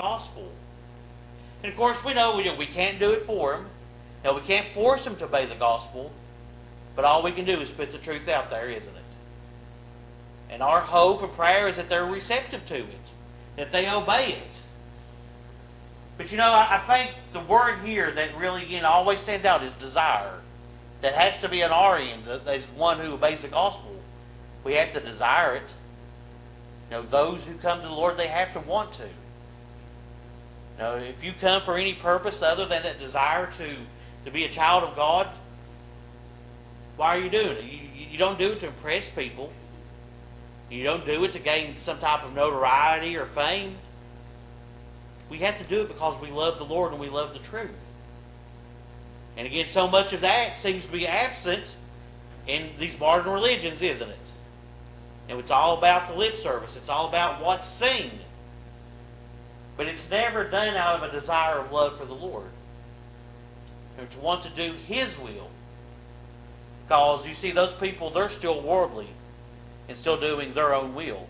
gospel. And of course, we know we can't do it for them. We can't force them to obey the gospel. But all we can do is put the truth out there, isn't it? And our hope and prayer is that they're receptive to it, that they obey it. But I think the word here that really always stands out is desire. That has to be an our end, as one who obeys the gospel. We have to desire it. Those who come to the Lord, they have to want to. If you come for any purpose other than that desire to be a child of God, why are you doing it? You don't do it to impress people. You don't do it to gain some type of notoriety or fame. We have to do it because we love the Lord and we love the truth. And again, so much of that seems to be absent in these modern religions, isn't it? It's all about the lip service. It's all about what's seen. But it's never done out of a desire of love for the Lord. To want to do His will. Because you see, those people, they're still worldly and still doing their own will.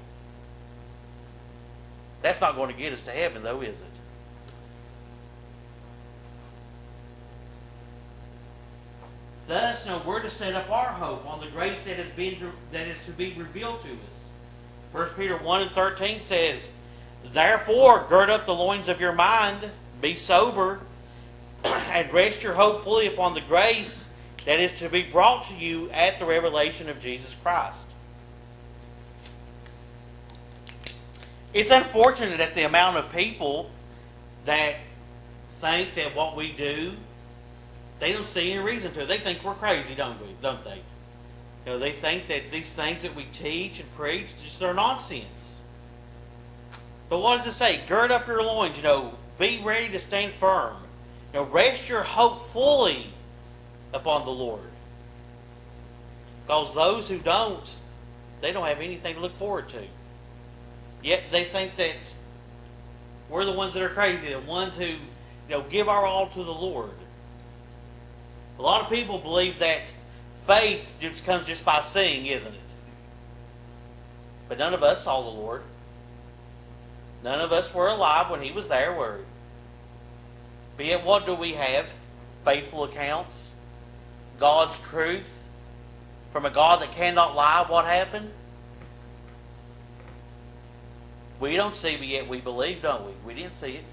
That's not going to get us to heaven, though, is it? Thus, we're to set up our hope on the grace that is to be revealed to us. 1 Peter 1:13 says, "Therefore, gird up the loins of your mind, be sober, and rest your hope fully upon the grace that is to be brought to you at the revelation of Jesus Christ." It's unfortunate at the amount of people that think that what we do, they don't see any reason to. They think we're crazy, don't they? They think that these things that we teach and preach just are nonsense. But what does it say? Gird up your loins, be ready to stand firm. Rest your hope fully upon the Lord. Because those who don't, they don't have anything to look forward to. Yet they think that we're the ones that are crazy, the ones who give our all to the Lord. A lot of people believe that faith just comes just by seeing, isn't it? But none of us saw the Lord. None of us were alive when He was there, were we? But yet what do we have? Faithful accounts. God's truth. From a God that cannot lie, what happened? We don't see, but yet we believe, don't we? We didn't see it.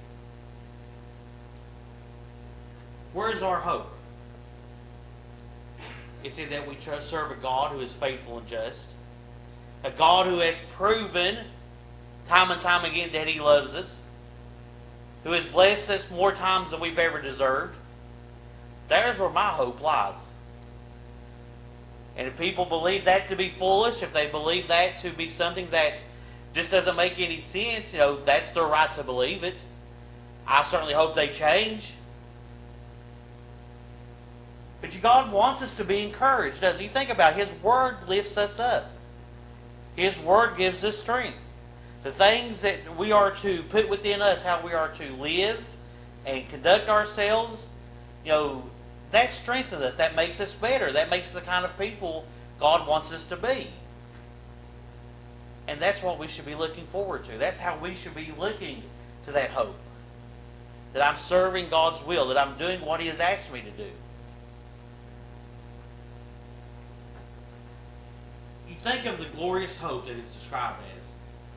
Where is our hope? It's in that we serve a God who is faithful and just. A God who has proven time and time again that He loves us. Who has blessed us more times than we've ever deserved. There's where my hope lies. And if people believe that to be foolish, if they believe that to be something that just doesn't make any sense, that's their right to believe it. I certainly hope they change. But God wants us to be encouraged, doesn't He? Think about it. His Word lifts us up. His Word gives us strength. The things that we are to put within us, how we are to live and conduct ourselves, that strengthens us. That makes us better. That makes the kind of people God wants us to be. And that's what we should be looking forward to. That's how we should be looking to that hope. That I'm serving God's will. That I'm doing what He has asked me to do. You think of the glorious hope that it's described as.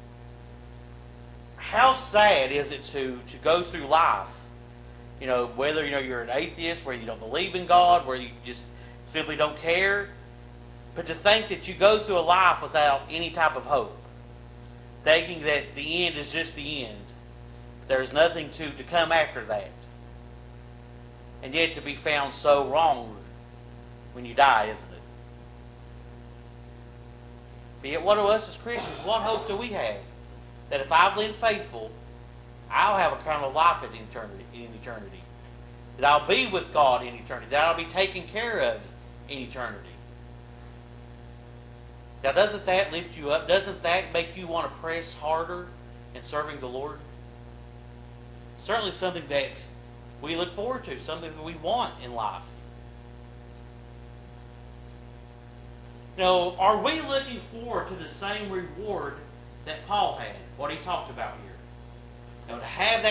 How sad is it to go through life, whether you're an atheist, where you don't believe in God, where you just simply don't care, but to think that you go through a life without any type of hope, thinking that the end is just the end. There's nothing to come after that. And yet to be found so wrong when you die, isn't it? But yet what do us as Christians, what hope do we have? That if I've lived faithful, I'll have a crown of life in eternity. That I'll be with God in eternity. That I'll be taken care of in eternity. Now, doesn't that lift you up? Doesn't that make you want to press harder in serving the Lord? Certainly something that we look forward to, something that we want in life. Are we looking forward to the same reward that Paul had, what he talked about here? To have that